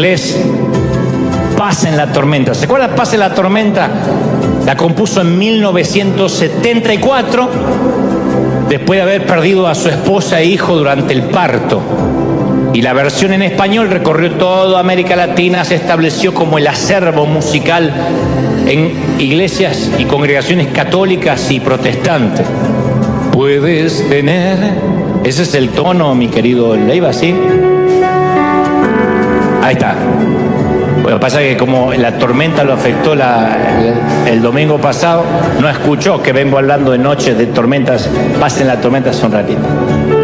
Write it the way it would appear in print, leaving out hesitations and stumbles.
inglés, Paz en la tormenta. ¿Se acuerdan Paz en la tormenta? La compuso en 1974, después de haber perdido a su esposa e hijo durante el parto. Y la versión en español recorrió toda América Latina, se estableció como el acervo musical en iglesias y congregaciones católicas y protestantes. Puedes tener... Ese es el tono, mi querido Leiva, ¿sí? Ahí está. Bueno, pasa que como la tormenta lo afectó el domingo pasado, no escuchó que vengo hablando de noches de tormentas. Pasen la tormenta, son ratitos.